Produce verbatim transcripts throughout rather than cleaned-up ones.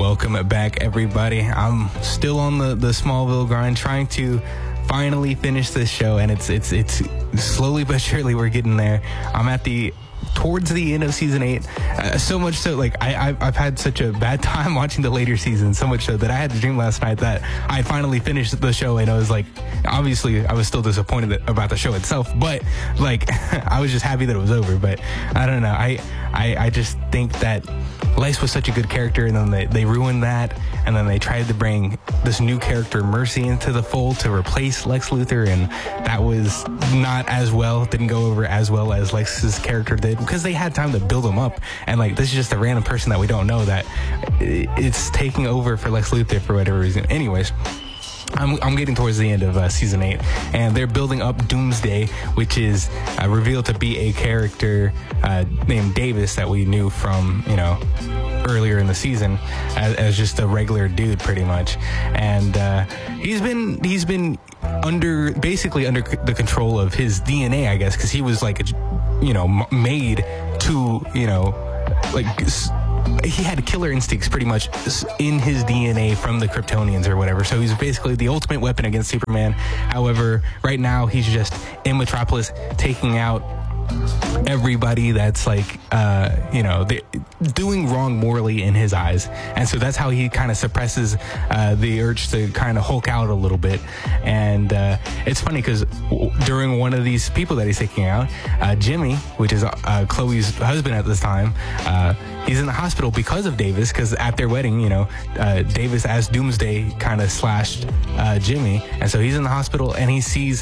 Welcome back, everybody. I'm still on the, the Smallville grind, trying to finally finish this show, and it's it's it's slowly but surely we're getting there. I'm at the towards the end of season eight, uh, so much so like I I've, I've had such a bad time watching the later seasons, so much so that I had a dream last night that I finally finished the show, and I was like, obviously I was still disappointed about the show itself, but like I was just happy that it was over. But I don't know, I I, I just think that Lex was such a good character, and then they, they ruined that, and then they tried to bring this new character, Mercy, into the fold to replace Lex Luthor, and that was not as well, didn't go over as well as Lex's character did, because they had time to build him up, and like this is just a random person that we don't know that it's taking over for Lex Luthor for whatever reason. Anyways, I'm, I'm getting towards the end of uh, season eight, and they're building up Doomsday, which is uh, revealed to be a character uh, named Davis that we knew from, you know, earlier in the season as, as just a regular dude, pretty much. And uh, he's been he's been under basically under the control of his D N A, I guess, because he was like, you know, made to, you know, like. He had killer instincts pretty much in his D N A from the Kryptonians or whatever. So he's basically the ultimate weapon against Superman. However, right now he's just in Metropolis taking out everybody that's like, uh, you know, they, doing wrong morally in his eyes. And so that's how he kind of suppresses uh, the urge to kind of Hulk out a little bit. And uh, it's funny because w- during one of these people that he's taking out, uh, Jimmy, which is uh, Chloe's husband at this time, uh, he's in the hospital because of Davis, because at their wedding, you know, uh, Davis as Doomsday kind of slashed uh, Jimmy. And so he's in the hospital, and he sees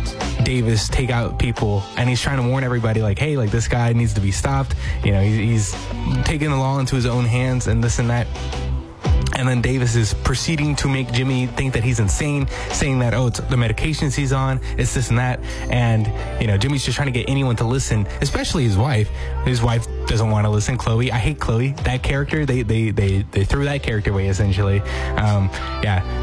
Davis take out people, and he's trying to warn everybody like, hey, like this guy needs to be stopped. You know, he, he's taking the law into his own hands and this and that. And then Davis is proceeding to make Jimmy think that he's insane, saying that, oh, it's the medications he's on, it's this and that. And, you know, Jimmy's just trying to get anyone to listen, especially his wife. His wife doesn't want to listen. Chloe, I hate Chloe. That character, they they they, they threw that character away, essentially. Um, yeah.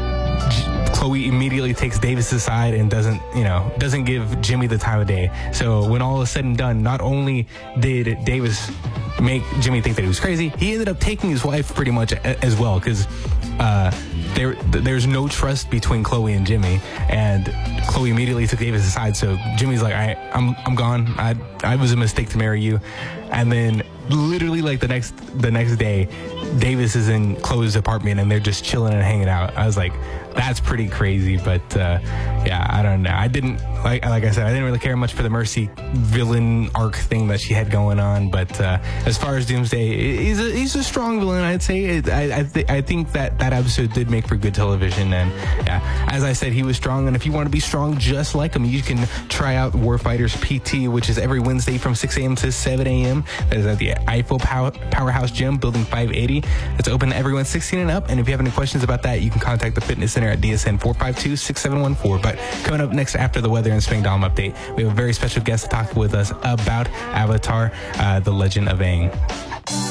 Chloe immediately takes Davis aside and doesn't, you know, doesn't give Jimmy the time of day. So when all is said and done, not only did Davis make Jimmy think that he was crazy, he ended up taking his wife pretty much a- as well, because uh, there there's no trust between Chloe and Jimmy, and Chloe immediately took Davis aside. So Jimmy's like, I, I'm I'm gone. I I was a mistake to marry you. And then literally like the next the next day, Davis is in Chloe's apartment, and they're just chilling and hanging out. I was like, that's pretty crazy. But uh, yeah, I don't know. I didn't like like I said, I didn't really care much for the Mercy villain arc thing that she had going on. But uh, as far as Doomsday, he's a he's a strong villain, I'd say. I I, th- I think that that episode did make for good television. And yeah, as I said, he was strong. And if you want to be strong just like him, you can try out Warfighters P T, which is every Wednesday from six a.m. to seven a.m. That is at the Eiffel Power- Powerhouse Gym, Building five eighty. It's open to everyone sixteen and up. And if you have any questions about that, you can contact the Fitness Center at D S N four five two, six seven one four. But coming up next after the weather and Spring Dom update, we have a very special guest to talk with us about Avatar, uh, The Legend of Aang.